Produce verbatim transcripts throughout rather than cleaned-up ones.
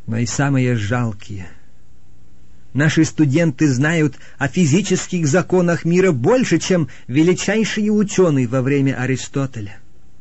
но и самые жалкие. Наши студенты знают о физических законах мира больше, чем величайшие ученые во время Аристотеля.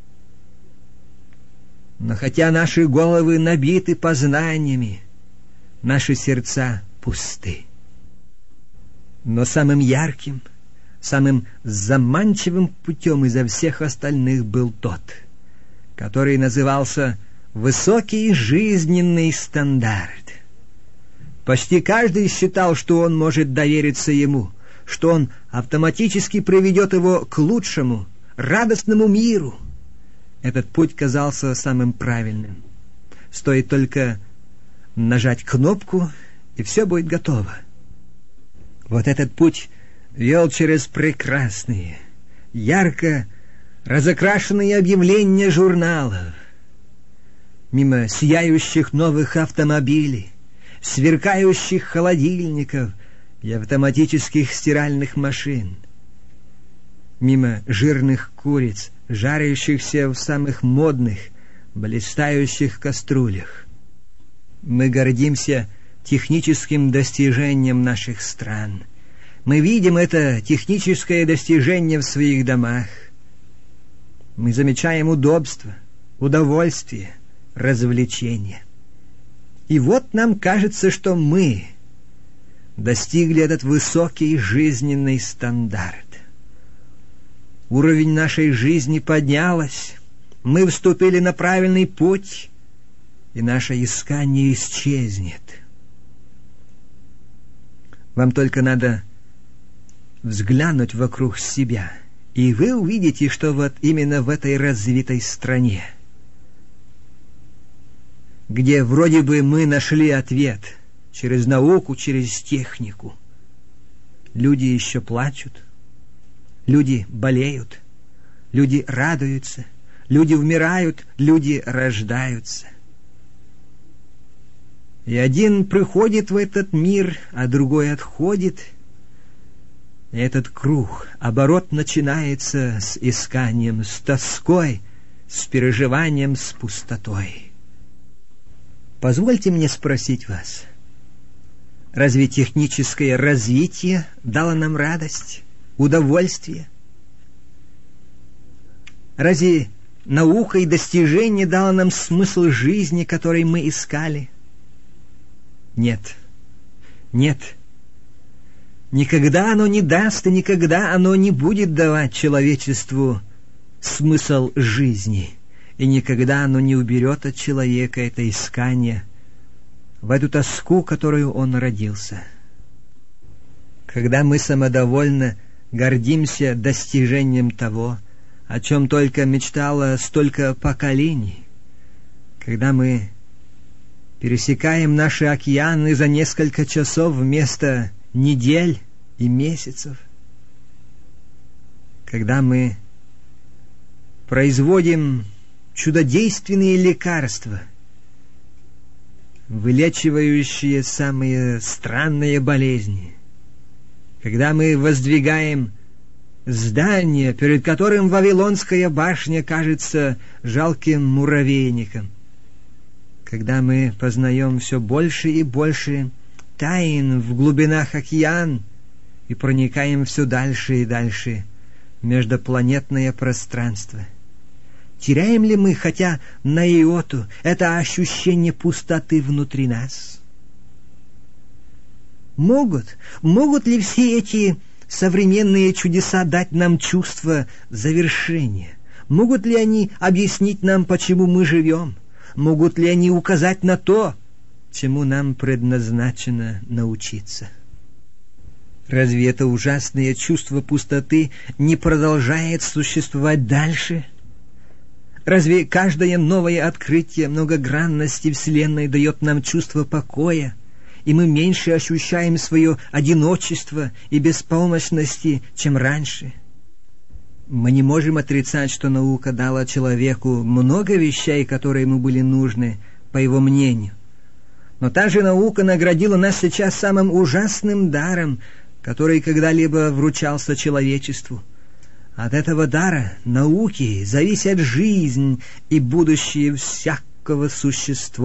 Но хотя наши головы набиты познаниями, наши сердца пусты. Но самым ярким, самым заманчивым путем изо всех остальных был тот, который назывался «высокий жизненный стандарт». Почти каждый считал, что он может довериться ему, что он автоматически приведет его к лучшему, радостному миру. Этот путь казался самым правильным. Стоит только нажать кнопку, и все будет готово. Вот этот путь вел через прекрасные, ярко разокрашенные объявления журналов, мимо сияющих новых автомобилей, сверкающих холодильников и автоматических стиральных машин, мимо жирных куриц, жарящихся в самых модных, блистающих кастрюлях. Мы гордимся техническим достижением наших стран. Мы видим это техническое достижение в своих домах. Мы замечаем удобство, удовольствие, развлечение. И вот нам кажется, что мы достигли этот высокий жизненный стандарт. Уровень нашей жизни поднялся, мы вступили на правильный путь, и наше искание исчезнет. Вам только надо взглянуть вокруг себя, и вы увидите, что вот именно в этой развитой стране, где вроде бы мы нашли ответ через науку, через технику, люди еще плачут, люди болеют, люди радуются, люди умирают, люди рождаются. И один приходит в этот мир, а другой отходит. И этот круг, оборот начинается с исканием, с тоской, с переживанием, с пустотой. Позвольте мне спросить вас, разве техническое развитие дало нам радость, удовольствие? Разве наука и достижение дало нам смысл жизни, который мы искали? Нет, нет. Никогда оно не даст и никогда оно не будет давать человечеству смысл жизни. И никогда оно не уберет от человека это искание, в эту тоску, которую он родился. Когда мы самодовольно гордимся достижением того, о чем только мечтало столько поколений, когда мы пересекаем наши океаны за несколько часов вместо недель и месяцев, когда мы производим чудодейственные лекарства, вылечивающие самые странные болезни, когда мы воздвигаем здание, перед которым Вавилонская башня кажется жалким муравейником, когда мы познаем все больше и больше тайн в глубинах океан и проникаем все дальше и дальше в междупланетное пространство, теряем ли мы хотя на йоту это ощущение пустоты внутри нас? Могут, могут ли все эти современные чудеса дать нам чувство завершения? Могут ли они объяснить нам, почему мы живем? Могут ли они указать на то, чему нам предназначено научиться? Разве это ужасное чувство пустоты не продолжает существовать дальше? Разве каждое новое открытие многогранности Вселенной дает нам чувство покоя, и мы меньше ощущаем свое одиночество и беспомощности, чем раньше? Мы не можем отрицать, что наука дала человеку много вещей, которые ему были нужны, по его мнению. Но та же наука наградила нас сейчас самым ужасным даром, который когда-либо вручался человечеству. От этого дара, науки, зависят жизнь и будущее всякого существа.